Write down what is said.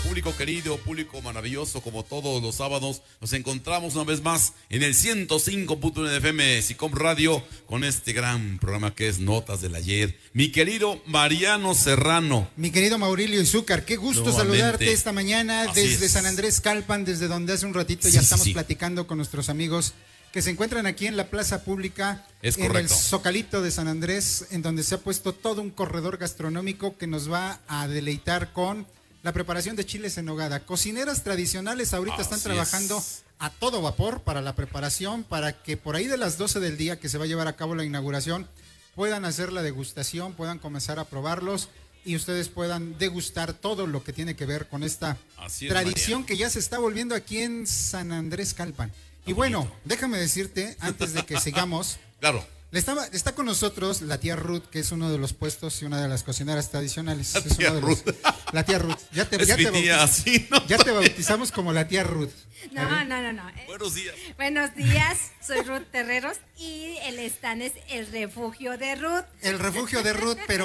público querido, público maravilloso, como todos los sábados, nos encontramos una vez más en el 105.1 de FM SICOM Radio con este gran programa que es Notas del Ayer. Mi querido Mariano Serrano. Mi querido Maurilio Izúcar, qué gusto saludarte esta mañana desde San Andrés Calpan, desde donde hace un ratito ya estamos platicando con nuestros amigos que se encuentran aquí en la plaza pública, en el Zocalito de San Andrés, en donde se ha puesto todo un corredor gastronómico que nos va a deleitar con la preparación de chiles en nogada. Cocineras tradicionales ahorita están trabajando a todo vapor para la preparación, para que por ahí de las 12 del día que se va a llevar a cabo la inauguración, puedan hacer la degustación, puedan comenzar a probarlos y ustedes puedan degustar todo lo que tiene que ver con esta tradición que ya se está volviendo aquí en San Andrés Calpan. Y bueno, déjame decirte, antes de que sigamos, está con nosotros la tía Ruth, que es uno de los puestos y una de las cocineras tradicionales. La tía Ruth. Ya te bautizamos como la tía Ruth. No. Buenos días. Buenos días, soy Ruth Terreros y el stand es el refugio de Ruth. El refugio de Ruth, pero